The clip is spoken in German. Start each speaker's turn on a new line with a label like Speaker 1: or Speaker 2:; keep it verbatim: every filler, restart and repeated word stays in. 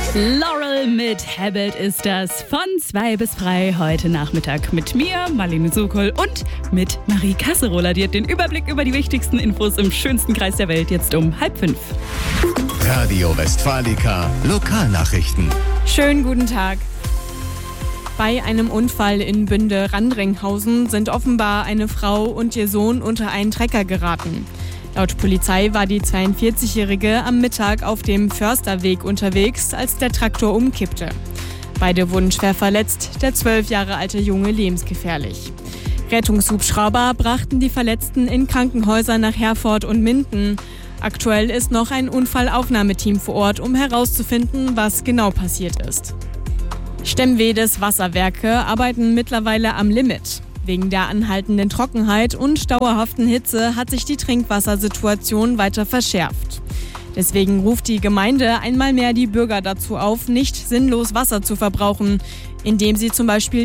Speaker 1: Laurel mit Habit ist das von zwei bis drei heute Nachmittag mit mir, Marlene Sokol, und mit Marie Kasserola. Die hat den Überblick über die wichtigsten Infos im schönsten Kreis der Welt jetzt um halb fünf.
Speaker 2: Radio Westfalica Lokalnachrichten.
Speaker 3: Schönen guten Tag. Bei einem Unfall in Bünde-Randringhausen sind offenbar eine Frau und ihr Sohn unter einen Trecker geraten. Laut Polizei war die zweiundvierzigjährige am Mittag auf dem Försterweg unterwegs, als der Traktor umkippte. Beide wurden schwer verletzt, der zwölf Jahre alte Junge lebensgefährlich. Rettungshubschrauber brachten die Verletzten in Krankenhäuser nach Herford und Minden. Aktuell ist noch ein Unfallaufnahmeteam vor Ort, um herauszufinden, was genau passiert ist. Stemvedes Wasserwerke arbeiten mittlerweile am Limit. Wegen der anhaltenden Trockenheit und dauerhaften Hitze hat sich die Trinkwassersituation weiter verschärft. Deswegen ruft die Gemeinde einmal mehr die Bürger dazu auf, nicht sinnlos Wasser zu verbrauchen, indem sie zum Beispiel